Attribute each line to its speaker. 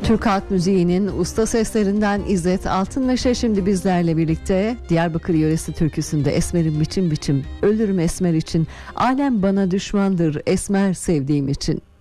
Speaker 1: Türk halk müziğinin usta seslerinden İzzet Altınmeşe şimdi bizlerle birlikte. Diyarbakır yöresi türküsünde Esmer'in biçim biçim, ölürüm esmer için, alem bana düşmandır esmer sevdiğim için.